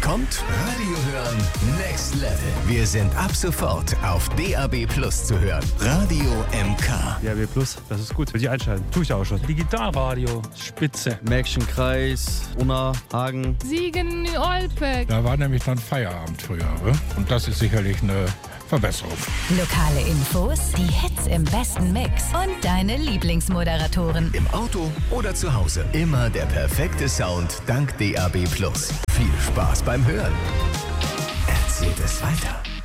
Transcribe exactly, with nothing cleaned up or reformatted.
kommt Radio hören Next Level. Wir sind ab sofort auf D A B Plus zu hören. Radio M K. D A B Plus, das ist gut. Will ich einschalten. Tue ich auch schon. Digitalradio, Spitze. Märkchenkreis, Unna, Hagen. Siegen, Olpe. Da war nämlich dann Feierabend früher. Und das ist sicherlich eine Verbesserung. Lokale Infos, die Hits im besten Mix und deine Lieblingsmoderatoren. Im Auto oder zu Hause. Immer der perfekte Sound dank D A B Plus. Viel Spaß beim Hören. Erzählt es weiter.